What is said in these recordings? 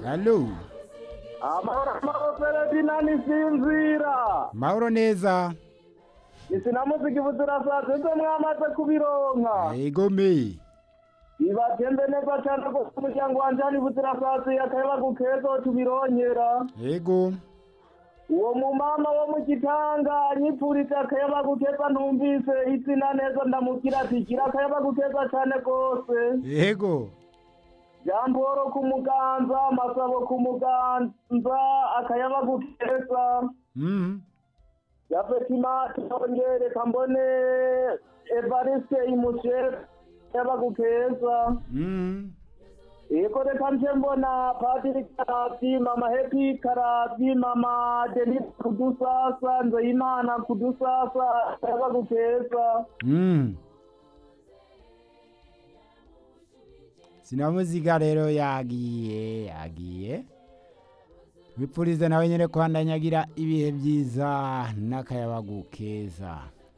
Allo. Amahoro Feredina nisinzira. Mahoro neza. Isinamuziki buturasa tete mwamaze kubironka. Egome. Ibatembe neza cyane ko umuryango wanje ari buturasa yakaba gukezo tubironyera. Ego. Uwo mumama wo mu Gitanga nyipfuriza akayaba gukeza ntumvise izina neza ndamubwira ati gira akayaba gukeza cyane gose. Ego. Jamboro ku Muganza, Masabo ku Muganza, akayaba gukeza. Yafetima tongere kambone Evariste Imushe akayaba gukeza. Eko reka nje mbona Padiri Karati, Mama Happy Karati, Mama Denis Kudusasa, Nzeyimana Kudusasa, akayaba gukeza. Sinamuziga rero yagiye bipfurize nawe nyene kwandanyagira ibihe byiza n'akayabagu keza.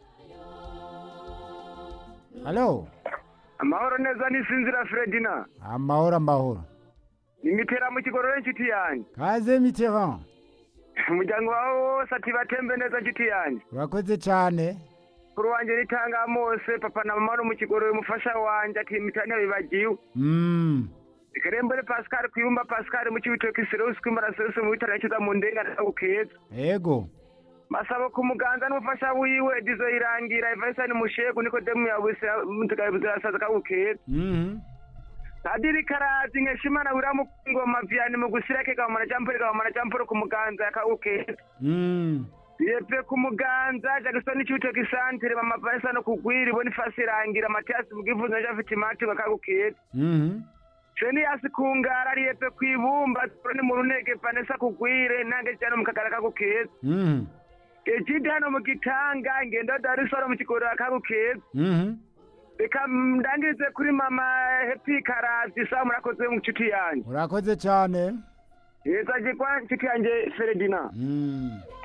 Halo. Amahoro neza nisinzira Fredina. Amahoro. Nimitera mu kigorore inshuti yanjye. Kaze Mitterrand. Umuryango wawe wose ati batembe neza inshuti yanjye. Urakoze cyane. Kuri wanje nitanga mose papa na mama no mu kigorore umufasha wanje ati mitanya bibagiwe. Ikarembere Pascal kuyumba Pascal mu kibitoki Sirus kwimara sose mu bitara kiza mu ndenga ukeza. Ego. Masabo ku Muganza n'umufasha wiwe dizo irangira Ivansan Mushego niko demu yabuse mutagaye buzarasaza ukeza. Padiri Karati ngeshimana wiramu ngoma vyane mu gusirake ka mana jampore ku Muganza yakukeza. Yepe ku Muganza Jackson cyutoki santere mama Vanessa no kugwira Boniface irangira Matias mugivuza Javiti Mati bakagukeza. Cheni yasikungara ari yepe kwibumba tone mu runege Vanessa kugwire nange cyane mukagara kagukeza. Ejidano mu Gitanga ngendo Dar es Salaam mu kigoro akagukeza. Reka ndangize kuri mama Happy Karati sa murakoze mu nshuti yanjye. Urakoze cyane. Yeza jikwa nshuti yanjye Feredina.